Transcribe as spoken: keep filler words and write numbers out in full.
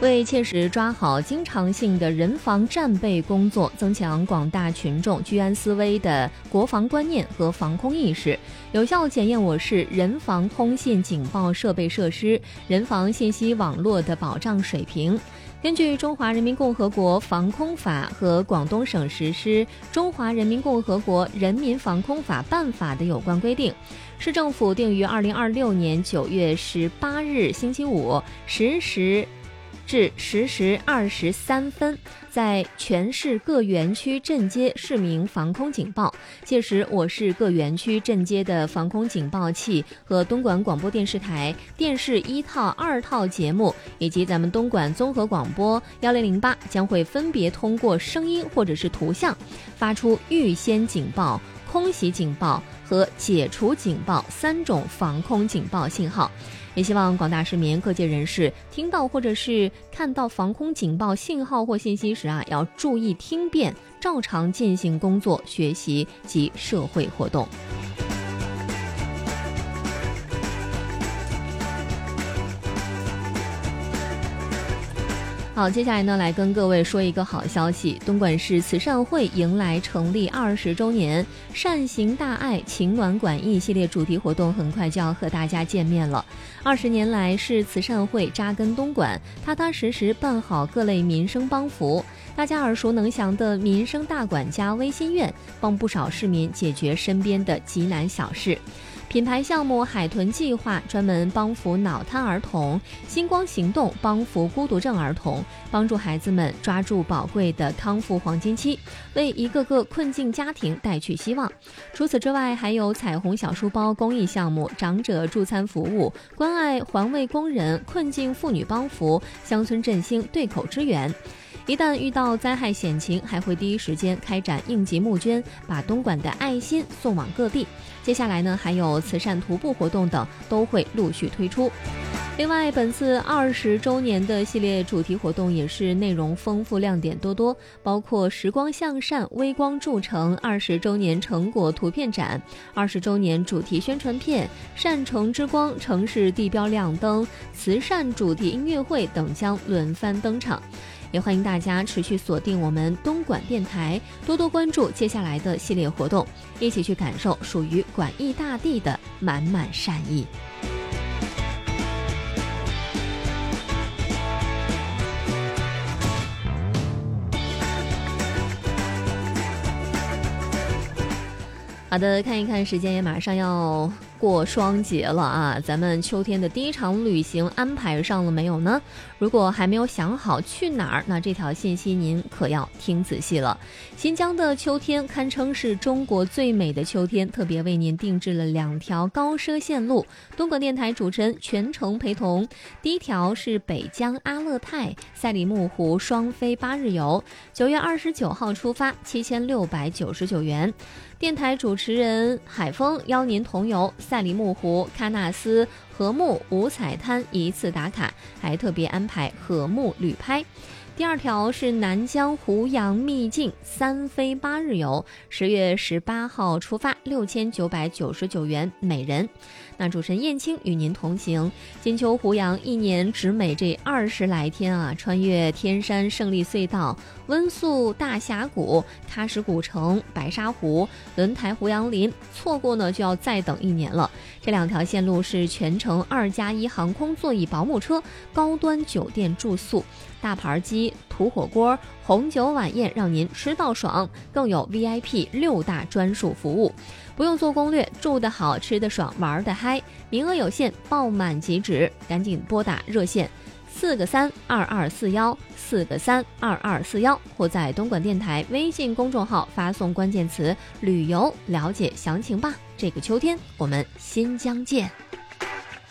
为切实抓好经常性的人防战备工作，增强广大群众居安思危的国防观念和防空意识，有效检验我市人防通信警报设备设施、人防信息网络的保障水平。根据《中华人民共和国防空法》和广东省实施《中华人民共和国人民防空法办法》的有关规定，市政府定于二零二六年九月十八日星期五十时至十时二十三分，在全市各园区镇街市民防空警报。届时，我市各园区镇街的防空警报器和东莞广播电视台电视一套、二套节目，以及咱们东莞综合广播幺零零八，将会分别通过声音或者是图像，发出预先警报、空袭警报和解除警报三种防空警报信号。也希望广大市民、各界人士听到或者是看到防空警报信号或信息时啊，要注意听辨，照常进行工作、学习及社会活动。好，接下来呢，来跟各位说一个好消息。东莞市慈善会迎来成立二十周年，善行大爱情暖馆益系列主题活动很快就要和大家见面了。二十年来，市慈善会扎根东莞，踏踏实实办好各类民生帮扶。大家耳熟能详的民生大管家微心愿，帮不少市民解决身边的急难小事。品牌项目海豚计划专门帮扶脑瘫儿童，星光行动帮扶孤独症儿童，帮助孩子们抓住宝贵的康复黄金期，为一个个困境家庭带去希望。除此之外，还有彩虹小书包公益项目、长者助餐服务、关爱环卫工人、困境妇女帮扶、乡村振兴对口支援。一旦遇到灾害险情，还会第一时间开展应急募捐，把东莞的爱心送往各地。接下来呢，还有慈善徒步活动等都会陆续推出。另外，本次二十周年的系列主题活动也是内容丰富、亮点多多，包括时光向善、微光铸成二十周年成果图片展、二十周年主题宣传片、善城之光城市地标亮灯、慈善主题音乐会等将轮番登场。也欢迎大家持续锁定我们东莞电台，多多关注接下来的系列活动，一起去感受属于莞益大地的满满善意。好的，看一看时间也马上要过双节了啊，咱们秋天的第一场旅行安排上了没有呢？如果还没有想好去哪儿，那这条信息您可要听仔细了。新疆的秋天堪称是中国最美的秋天，特别为您定制了两条高奢线路，东莞电台主持人全程陪同。第一条是北疆阿勒泰赛里木湖双飞八日游，九月二十九号出发，七千六百九十九元。电台主持人海峰邀您同游赛里木湖、喀纳斯、禾木、五彩滩一次打卡，还特别安排禾木旅拍。第二条是南疆胡杨秘境三飞八日游，十月十八号出发，六千九百九十九元每人。那主持人燕青与您同行，金秋胡杨一年只美这二十来天啊！穿越天山胜利隧道、温宿大峡谷、喀什古城、白沙湖、轮台胡杨林，错过呢就要再等一年了。这两条线路是全程二加一航空座椅保姆车、高端酒店住宿、大盘鸡、土火锅、红酒晚宴，让您吃到爽，更有 V I P 六大专属服务。不用做攻略，住得好，吃得爽，玩得嗨。名额有限，报满即止，赶紧拨打热线四个三二二四幺四个三二二四幺，或在东莞电台微信公众号发送关键词旅游，了解详情吧。这个秋天我们新疆见。